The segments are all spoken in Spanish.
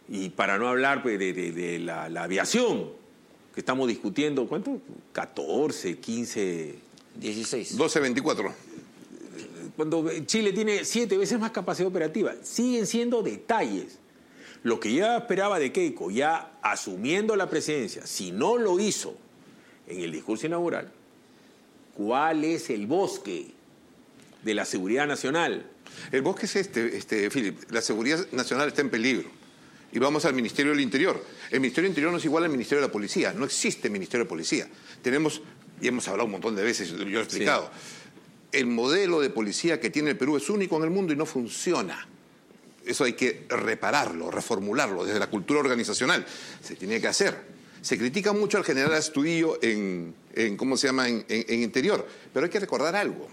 Y para no hablar pues, de la aviación, que estamos discutiendo, ¿cuánto? 14, 15... 16. 12, 24. Cuando Chile tiene 7 veces más capacidad operativa, siguen siendo detalles. Lo que ya esperaba de Keiko, ya asumiendo la presidencia, si no lo hizo en el discurso inaugural, ¿cuál es el bosque de la seguridad nacional? El bosque es Philip. La seguridad nacional está en peligro. Y vamos al Ministerio del Interior. El Ministerio del Interior no es igual al Ministerio de la Policía. No existe Ministerio de Policía. Tenemos, y hemos hablado un montón de veces, yo lo he explicado, sí. El modelo de policía que tiene el Perú es único en el mundo y no funciona. Eso hay que repararlo, reformularlo desde la cultura organizacional. Se tiene que hacer. Se critica mucho al general Astudillo en ¿cómo se llama?, en Interior. Pero hay que recordar algo.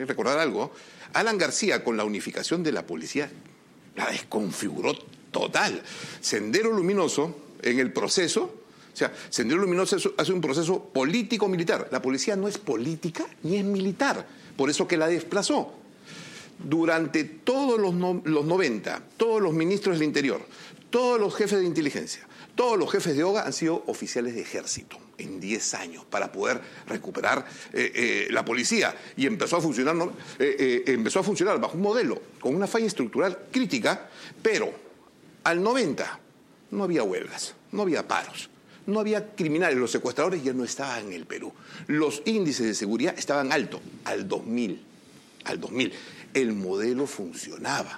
Alan García, con la unificación de la policía, la desconfiguró total. Sendero Luminoso, en el proceso, o sea, Sendero Luminoso hace un proceso político-militar. La policía no es política ni es militar. Por eso que la desplazó. Durante todos los 90, todos los ministros del Interior, todos los jefes de inteligencia, todos los jefes de OGA han sido oficiales de ejército en 10 años para poder recuperar la policía. Y empezó a funcionar bajo un modelo con una falla estructural crítica, pero al 90 no había huelgas, no había paros, no había criminales. Los secuestradores ya no estaban en el Perú. Los índices de seguridad estaban altos. Al 2000. El modelo funcionaba.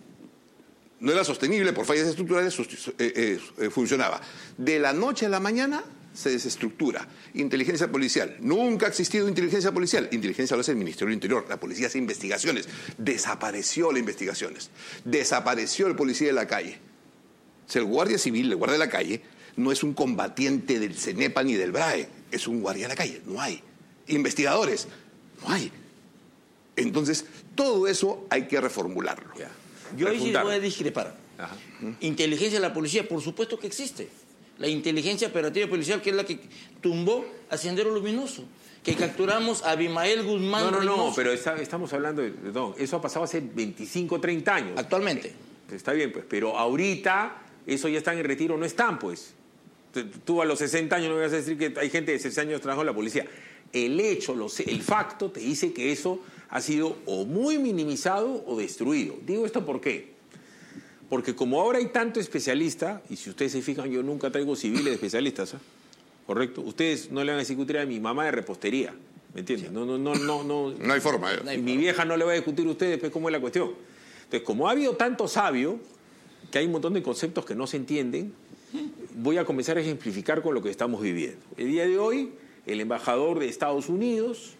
No era sostenible por fallas estructurales, funcionaba. De la noche a la mañana se desestructura. Inteligencia policial. Nunca ha existido inteligencia policial. Inteligencia lo hace el Ministerio del Interior. La policía hace investigaciones. Desapareció las investigaciones. Desapareció el policía de la calle. O sea, el guardia civil, el guardia de la calle, no es un combatiente del CENEPA ni del BRAE. Es un guardia de la calle. No hay. Investigadores. No hay. Entonces, todo eso hay que reformularlo. Yeah. Yo ahí sí voy a discrepar. Ajá. Inteligencia de la policía, por supuesto que existe. La inteligencia operativa policial, que es la que tumbó a Sendero Luminoso, que capturamos a Abimael Guzmán. No, pero estamos hablando de... Perdón, eso ha pasado hace 25, 30 años. Actualmente. Está bien, pues, pero ahorita eso ya están en retiro, no están, pues. Tú a los 60 años no me vas a decir que hay gente de 60 años trabajando en la policía. El hecho, el facto te dice que eso ha sido o muy minimizado o destruido. Digo esto ¿por qué? Porque como ahora hay tanto especialista, y si ustedes se fijan, yo nunca traigo civiles de especialistas, ¿eh? ¿Correcto? Ustedes no le van a discutir a mi mamá de repostería, ¿me entiendes? Sí. No hay forma. Mi vieja no le va a discutir a ustedes pues, cómo es la cuestión. Entonces, como ha habido tanto sabio, que hay un montón de conceptos que no se entienden, voy a comenzar a ejemplificar con lo que estamos viviendo. El día de hoy, el embajador de Estados Unidos,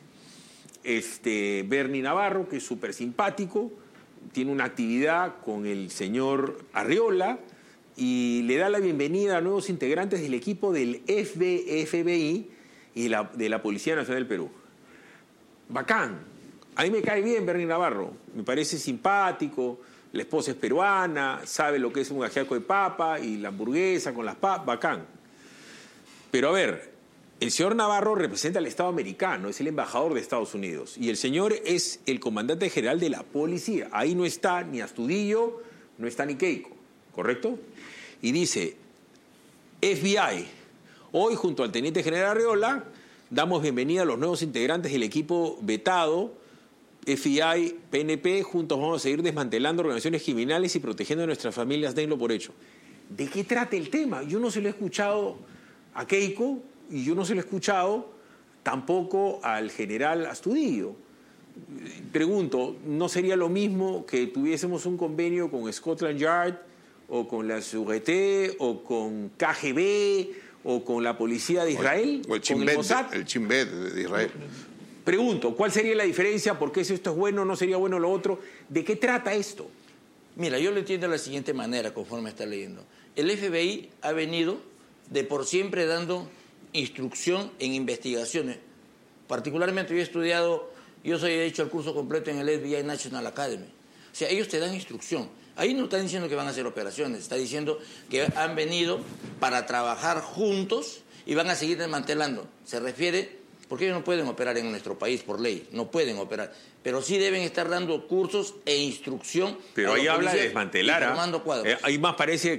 Bernie Navarro, que es súper simpático, tiene una actividad con el señor Arriola y le da la bienvenida a nuevos integrantes del equipo del FBI y de la Policía Nacional del Perú. Bacán. A mí me cae bien Bernie Navarro, me parece simpático, la esposa es peruana, sabe lo que es un ajiaco de papa y la hamburguesa con las papas, bacán. Pero a ver, el señor Navarro representa al Estado americano, es el embajador de Estados Unidos. Y el señor es el comandante general de la policía. Ahí no está ni Astudillo, no está ni Keiko, ¿correcto? Y dice, FBI, hoy junto al teniente general Arriola, damos bienvenida a los nuevos integrantes del equipo vetado, FBI, PNP, juntos vamos a seguir desmantelando organizaciones criminales y protegiendo a nuestras familias, denlo por hecho. ¿De qué trata el tema? Yo no se lo he escuchado a Keiko, y yo no se lo he escuchado tampoco al general Astudillo. Pregunto, ¿no sería lo mismo que tuviésemos un convenio con Scotland Yard o con la Sûreté o con KGB o con la policía de Israel? O el Shin Bet de Israel. Pregunto, ¿cuál sería la diferencia? ¿Por qué si esto es bueno no sería bueno lo otro? ¿De qué trata esto? Mira, yo lo entiendo de la siguiente manera, conforme está leyendo. El FBI ha venido de por siempre dando instrucción en investigaciones. Particularmente yo he hecho el curso completo en el FBI National Academy. O sea, ellos te dan instrucción. Ahí no están diciendo que van a hacer operaciones, está diciendo que han venido para trabajar juntos y van a seguir desmantelando. Se refiere, porque ellos no pueden operar en nuestro país por ley, no pueden operar, pero sí deben estar dando cursos e instrucción. Pero ahí habla de desmantelar. Formando cuadros. Ahí más parece